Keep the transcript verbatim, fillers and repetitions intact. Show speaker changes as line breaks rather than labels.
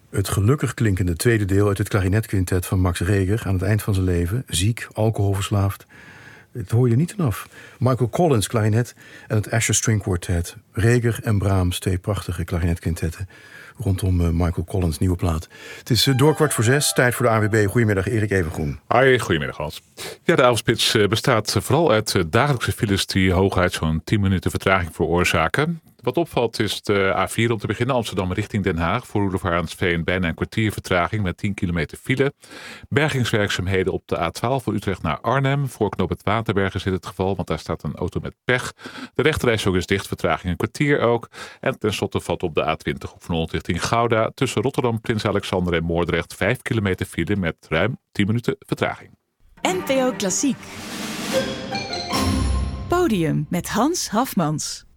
het gelukkig klinkende tweede deel uit het klarinetkvintet van Max Reger aan het eind van zijn leven. Ziek, alcoholverslaafd. Het hoor je niet vanaf. Michael Collins klarinet en het Asher String Quartet. Reger en Brahms, twee prachtige klarinetkvintetten rondom uh, Michael Collins' nieuwe plaat. Het is uh, door kwart voor zes, tijd voor de A W B. Goedemiddag, Erik Evengroen.
Hoi, goedemiddag Hans. Ja, de avondspits uh, bestaat vooral uit uh, dagelijkse files die hooguit zo'n tien minuten vertraging veroorzaken. Wat opvalt is de A vier om te beginnen, Amsterdam richting Den Haag. Voor Roelevarensveen bijna een kwartier vertraging met tien kilometer file. Bergingswerkzaamheden op de A twaalf van Utrecht naar Arnhem. Voor knooppunt Waterberg is dit het geval, want daar staat een auto met pech. De rechterrijstrook is dicht, vertraging een kwartier ook. En tenslotte valt op de A twintig op Van Holland richting Gouda. Tussen Rotterdam, Prins Alexander en Moordrecht vijf kilometer file met ruim tien minuten vertraging.
N P O Klassiek. Podium met Hans Hafmans.